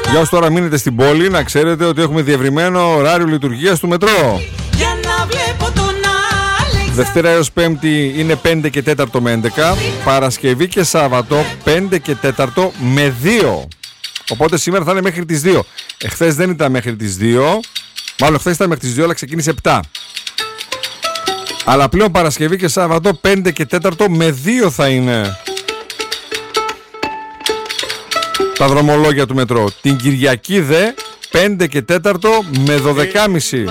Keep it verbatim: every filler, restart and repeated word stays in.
Για όσοι τώρα μείνετε στην πόλη, να ξέρετε ότι έχουμε διευρυμένο ωράριο λειτουργίας του μετρό. Δευτέρα έως Πέμπτη είναι πέντε και τέταρτο με έντεκα. Παρασκευή και Σάββατο πέντε και τέταρτο με δύο. Οπότε σήμερα θα είναι μέχρι τις δύο. Εχθές δεν ήταν μέχρι τις δύο. Μάλλον χθες ήταν μέχρι τις δύο, αλλά ξεκίνησε επτά. Αλλά πλέον Παρασκευή και Σάββατο πέντε και τέταρτο με δύο θα είναι τα δρομολόγια του μετρό. Την Κυριακή δε πέντε και τέταρτο με δώδεκα και μισή.